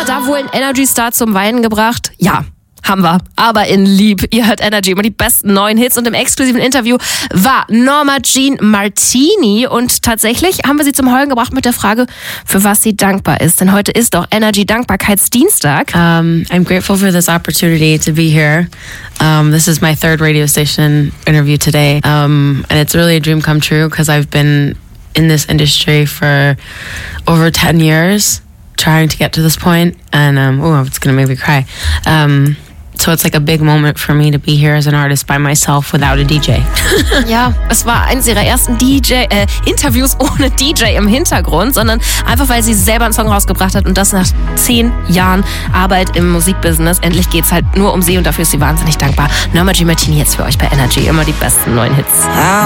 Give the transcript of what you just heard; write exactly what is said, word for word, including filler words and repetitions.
wir da wohl einen Energy-Star zum Weinen gebracht? Ja. Haben wir, aber in lieb. Ihr hört Energy, immer die besten neuen Hits. Und im exklusiven Interview war Norma Jean Martini. Und tatsächlich haben wir sie zum Heulen gebracht mit der Frage, für was sie dankbar ist. Denn heute ist doch Energy Dankbarkeitsdienstag. Um, I'm grateful for this opportunity to be here. Um, this is my third radio station interview today. Um, and it's really a dream come true because I've been in this industry for over ten years, trying to get to this point. And, um, oh, it's going to make me cry. Um, So it's like a big moment for me to be here as an artist by myself without a D J. Ja, es war eines ihrer ersten D J, äh, Interviews ohne D J im Hintergrund, sondern einfach, weil sie selber einen Song rausgebracht hat und das nach zehn Jahren Arbeit im Musikbusiness. Endlich geht's halt nur um sie und dafür ist sie wahnsinnig dankbar. Norma Jean Martini jetzt für euch bei Energy. Immer die besten neuen Hits.